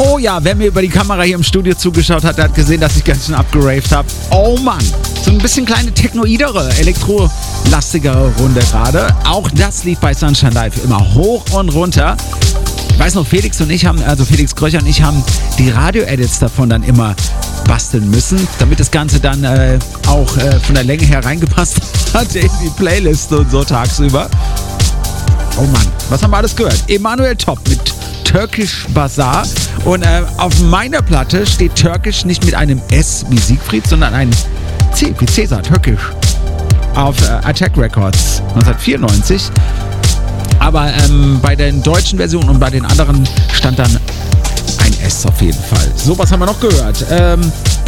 Oh ja, wer mir über die Kamera hier im Studio zugeschaut hat, der hat gesehen, dass ich ganz schön abgeraved habe. Oh Mann, so ein bisschen kleine technoidere, elektrolastigere Runde gerade. Auch das lief bei Sunshine Live immer hoch und runter. Ich weiß noch, Felix Kröcher und ich haben die Radio-Edits davon dann immer basteln müssen, damit das Ganze dann auch von der Länge her reingepasst hat in die Playlist und so tagsüber. Oh Mann, was haben wir alles gehört? Emanuel Top mit Turkish Bazaar. Und auf meiner Platte steht Turkish nicht mit einem S wie Siegfried, sondern ein C wie Cäsar, Turkish. Auf Attack Records 1994. Aber bei den deutschen Versionen und bei den anderen stand dann ein S auf jeden Fall. So, was haben wir noch gehört?